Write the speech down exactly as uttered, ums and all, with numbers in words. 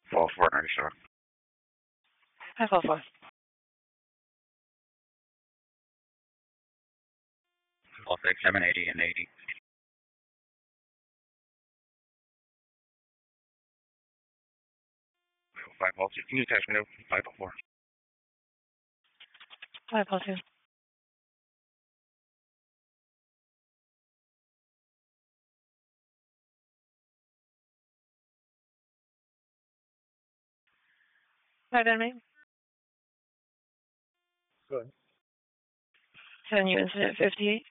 Fall four ninety seven. Hi, Fall four. Fall six, seven eighty and eighty. Five Fall two. Can you text me to five Fall four? Hi, Fall two. Pardon me? Good. Seven U incident fifty-eight.